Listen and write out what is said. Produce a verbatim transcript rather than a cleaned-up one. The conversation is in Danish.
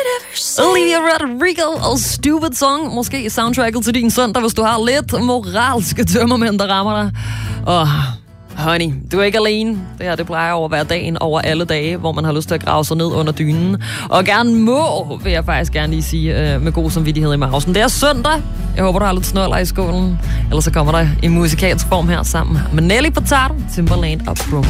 Olivia Rodrigo og Stupid Song. Måske soundtracket til din søndag, hvis du har lidt moralske tømmermænd, der rammer dig. Og honey, du er ikke alene. Det her, det plejer over hver dagen, over alle dage, hvor man har lyst til at grave sig ned under dynen. Og gerne må, vil jeg faktisk gerne lige sige, med god samvittighed i mausen. Det er søndag. Jeg håber, du har lidt snøller i skålen. Ellers så kommer der i musikalsk form her sammen med Nelly Furtado, Timbaland og Brooke.